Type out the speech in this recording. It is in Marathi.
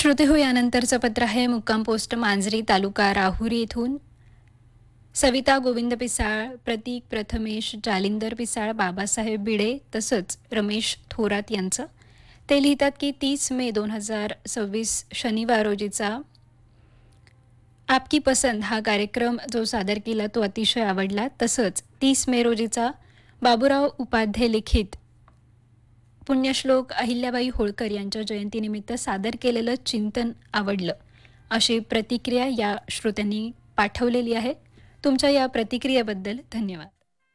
श्रोते हो, यानंतरचं पत्र आहे मुक्काम पोस्ट मांजरी, तालुका राहुरी येथून सविता गोविंद पिसाळ, प्रतीक प्रथमेश जालिंदर पिसाळ, बाबासाहेब भिडे तसंच रमेश थोरात यांचं. ते लिहितात की 30 मे 2026 शनिवार रोजीचा आपकी पसंद हा कार्यक्रम जो सादर केला तो अतिशय आवडला. तसंच 30 मे रोजीचा बाबूराव उपाध्ये लिखित पुण्यश्लोक अहिल्याबाई होळकर यांच्या जयंतीनिमित्त सादर केलेलं चिंतन आवडलं, अशी प्रतिक्रिया या श्रोत्यांनी पाठवलेली आहे. तुमच्या या प्रतिक्रियेबद्दल धन्यवाद.